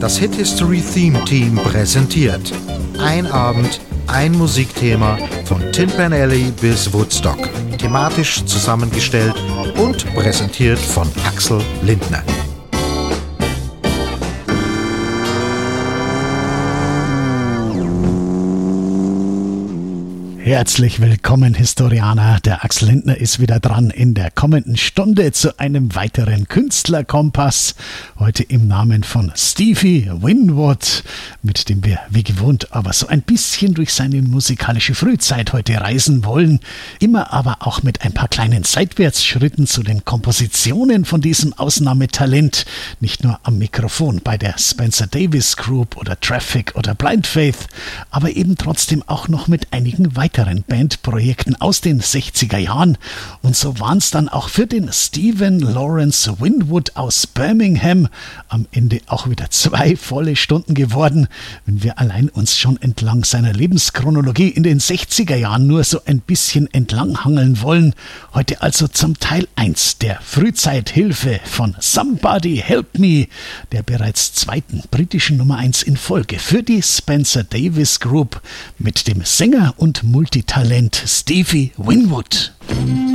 Das Hit History Theme Team präsentiert. Ein Abend, ein Musikthema von Tin Pan Alley bis Woodstock. Thematisch zusammengestellt und präsentiert von Axel Lindner. Herzlich willkommen, Historianer. Der Axel Lindner ist wieder dran in der kommenden Stunde zu einem weiteren Künstlerkompass. Heute im Namen von Stevie Winwood, mit dem wir wie gewohnt aber so ein bisschen durch seine musikalische Frühzeit heute reisen wollen. Immer aber auch mit ein paar kleinen Seitwärtsschritten zu den Kompositionen von diesem Ausnahmetalent. Nicht nur am Mikrofon bei der Spencer Davis Group oder Traffic oder Blind Faith, aber eben trotzdem auch noch mit einigen weiteren Bandprojekten aus den 60er Jahren. Und so waren es dann auch für den Stephen Lawrence Winwood aus Birmingham am Ende auch wieder 2 volle Stunden geworden, wenn wir allein uns schon entlang seiner Lebenschronologie in den 60er Jahren nur so ein bisschen entlanghangeln wollen. Heute also zum Teil 1 der Frühzeithilfe von Somebody Help Me, der bereits zweiten britischen Nummer 1 in Folge für die Spencer Davis Group mit dem Sänger und Multitalent Stevie Winwood.